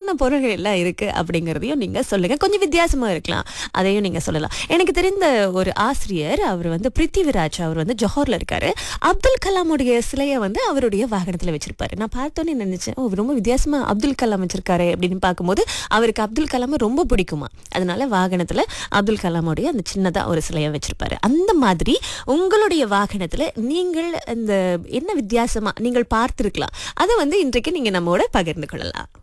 என்னென்ன பொருள்கள் எல்லாம் இருக்கு அப்படிங்கறதையும் நீங்க சொல்லுங்க. கொஞ்சம் வித்தியாசமா இருக்கலாம், அதையும் நீங்க சொல்லலாம். எனக்கு தெரிந்த ஒரு ஆசிரியர், அவர் வந்து பிருத்திவிராஜ், அவர் வந்து ஜோஹர்ல இருக்காரு. அப்துல் கலாமுடைய சிலையை வந்து அவருடைய வாகனத்துல வச்சிருப்பாரு. நான் பார்த்தோன்னே நினைச்சேன், ஓ ரொம்ப வித்தியாசமா அப்துல் கலாம் வச்சிருக்காரு அப்படின்னு பார்க்கும்போது, அவருக்கு அப்துல் கலாம் ரொம்ப பிடிக்குமா, அதனால வாகனத்துல அப்துல் கலாமுடைய அந்த சின்னதா ஒரு சிலையை வச்சிருப்பாரு. அந்த மாதிரி உங்களுடைய வாகனத்துல நீங்கள் இந்த என்ன வித்தியாசமா நீங்கள் பார்த்திருக்கலாம், அதை வந்து இன்றைக்கு நீங்க நம்மோட பகிர்ந்து கொள்ளலாம்.